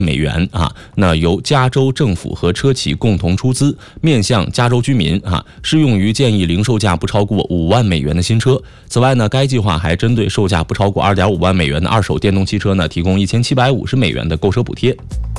美元啊，那由加州政府和车企共同出资，面向加州居民啊，适用于建议零售价不超过5万美元的新车。此外呢，该计划还针对售价不超过2.5万美元的二手电动汽车呢，提供1750美元的购车补贴。